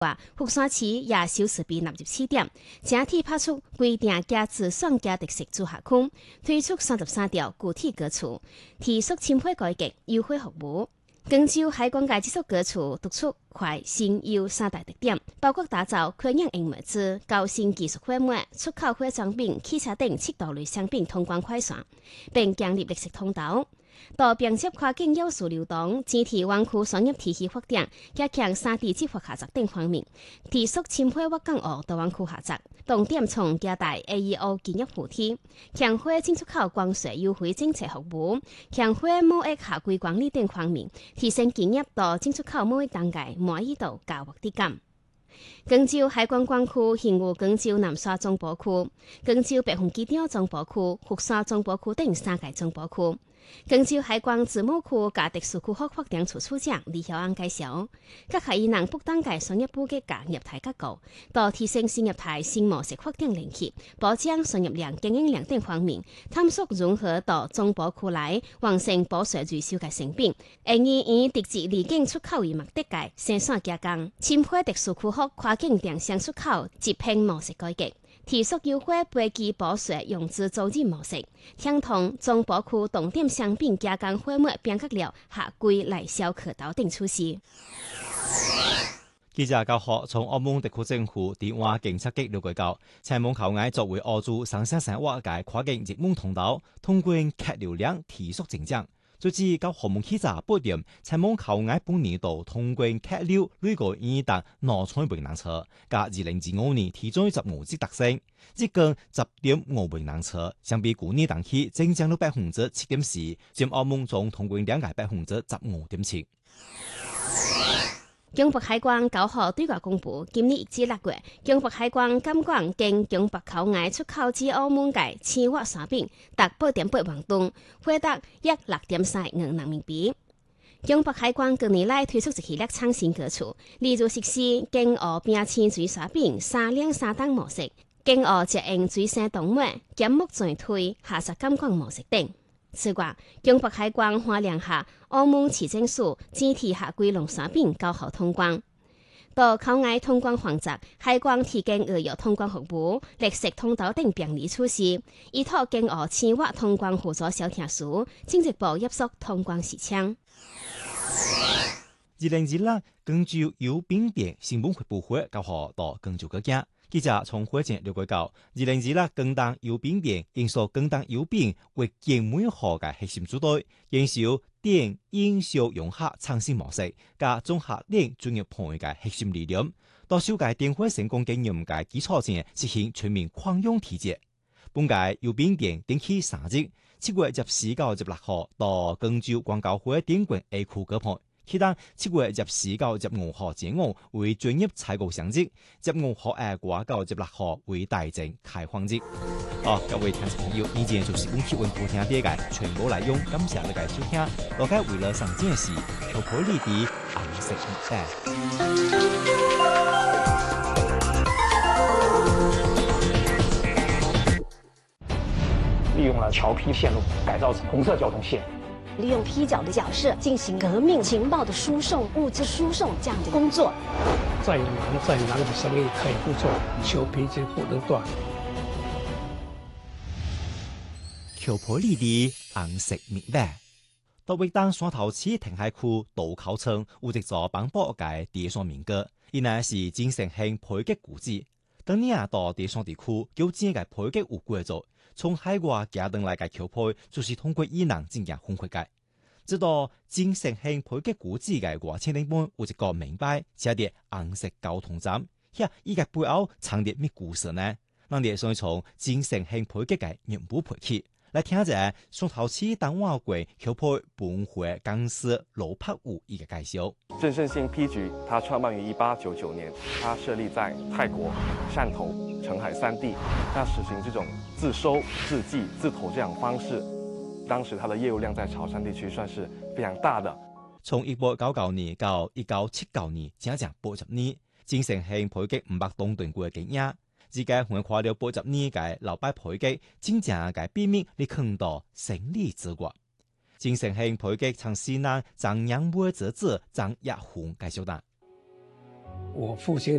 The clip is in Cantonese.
福山市也首次被纳入试点，整体拍出规定价值选价特色组合区，推出33条具体歌词，提速深化改革、优惠服务。广州海关界这首歌词突出快、新、优3大特点，包括打造科研硬物资、高新技术货物、出口化妆品、汽车等7道类商品通关快线，并建立绿色通道。到并接跨境要素流动，整体湾区商业体系发展，加强3D 执法下集等方面，提速深化粤港澳大湾区下集，重点从加大 AEO 建业扶贴，强化进出口关税优惠政策服务，强化贸易下规管理等方面，提升建业到进出口贸易当界满意度加获得感。广州海关管区现有广州南沙总部区、广州北风机场总部区、福山总部区等3个总部区。广州海关自贸区甲特殊区域发展处处长李晓安介绍，各下以南不当界商业布局甲业态结构，到提升新业态新模式发展连接，保障商业量、经营量等方面，探索如何到总部区内完成保税税收嘅成本，因以直接离境出口为目的嘅生产加工，深化特殊区域跨境电商出口直聘模式改革。提速优化飞机保税融资租赁模式，相同总部区重点商品加工货物变革了下柜内销客道等措施。 記者教學從澳門特區政府電話警察局了解到，前門口岸作為澳洲上升生活嘅跨境直門通道，通過客流量提速增長。最至到澳門記者8點，前門口岸半年度通過客流累過已達2,000萬人次，加2025年提早15隻特升，即共10.5萬人次，相比去年同期增長了7.4%，佔澳門總通關量嘅15.7%。 江北海關9號對外公布，今年1至6月，江北海關監管經江北口岸出口至澳門嘅青蛙產品達8.8萬噸，獲得約6.3億人民幣。江北海關近年來推出一系列創新舉措，例如實施經澳邊青水產品3兩3檔模式，經澳直營水生動物減木全推下實監管模式等。此外，江北海關花蓮下澳門市政署整體下歸農產品9號通關。到口岸通關環節，海關提供預約通關服務、綠色通道等便利措施，依托經澳青蛙通關輔助小艇書，進一步壓縮通關時長。 2026廣州有餅店新聞發布會9號到廣州國境。記者從會前了解到，2026廣東有餅店營造廣東有餅為健美學嘅核心主隊，研究電影效融合創新模式，加綜合鏈專業團隊嘅核心理念，到修改電會成功經驗嘅基礎上實行全面擴容體制。本屆有餅店定期3日，7月14到16號到廣州廣交會典館 A 區舉辦。其當7月14到15號前後為專業採購上日，15號掛到16號為大眾開放日。各位聽眾朋友，以前就是本期溫度聽啲嘅全部內容，感謝你嘅收聽。大家為了上件事，求可你哋紅色利用了橋坯線路改造成紅色交通線。 利用批角的角色進行革命情報的輸送、物資輸送這樣的工作。 再難的生意可以不做，求皮筋不能斷。 橋坡里的紅色明白。到維當山頭市停海區道口村有一座邦寶嘅地上民歌，伊乃是精神性培激古蹟。當年到地上地區有正嘅培激有貴族。從海外寄登來嘅橋坡，就是通過伊能進行分開嘅。直到精神性培激古蹟嘅2000年半有一個明白寫啲紅色交通站，伊個背後藏啲咩故事呢？咱哋想從精神性培激嘅人物培起，來聽下上頭市當晚會橋坡本會講師羅柏武一個介紹。 正勝性批局，它創辦於1899年，它設立在泰國、汕頭、澄海3地，那實行這種自收、自計、自投這樣方式。當時它的業務量在潮汕地區算是非常大的。 從1899年到1979年，整整80年，精神性培激500棟斷過嘅經驗。自家橫跨了80年嘅老擺培激，真正嘅秘密你看到勝利之國。精神性培激從西南張楊梅之子張亞紅介紹的。 我父亲